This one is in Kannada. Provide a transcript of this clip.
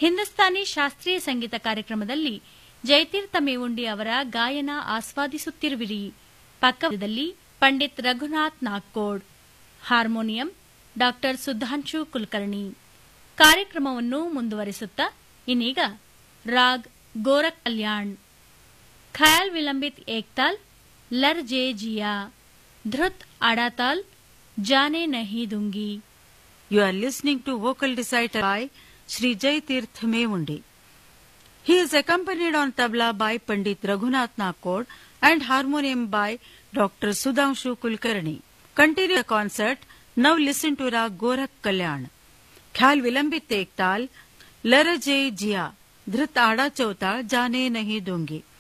ಹಿಂದೂಸ್ತಾನಿ ಶಾಸ್ತ್ರೀಯ ಸಂಗೀತ ಕಾರ್ಯಕ್ರಮದಲ್ಲಿ ಜಯತೀರ್ಥ ಮೇವುಂಡಿ ಅವರ ಗಾಯನ ಆಸ್ವಾದಿಸುತ್ತಿರುವಿರಿ. ಪಕ್ಕದಲ್ಲಿ ಪಂಡಿತ್ ರಘುನಾಥ್ ನಾಗ್ಕೋಡ್, ಹಾರ್ಮೋನಿಯಂ ಡಾ ಸುಧಾಂಶು ಕುಲಕರ್ಣಿ. ಕಾರ್ಯಕ್ರಮವನ್ನು ಮುಂದುವರಿಸುತ್ತಾ ಇನ್ನೀಗ ರಾಗ್ ಗೋರಖ್ ಕಲ್ಯಾಣ್, ಖಯಾಲ್ ವಿಲಂಬಿತ್ ಏಕ್ತಾಲ್ ಲರ್ ಜೆ ಜಿಯಾ, ಧೃತ್ ಆಡಾತಾಲ್ ಜಾನೆ ನಹಿ ದುಂಗಿ. You are listening to vocal recital by Sri Jaitirth Mevundi. He is accompanied on tabla by Pandit Raghunath Nakod and harmonium by Dr. Sudhanshu Kulkarni. Continue the concert. Now listen to Rag Gorakh Kalyan. Khyal Vilambit Ektal, Lar Je Jia, Dhrit Aada Chauta, Jane Nahi Dungi.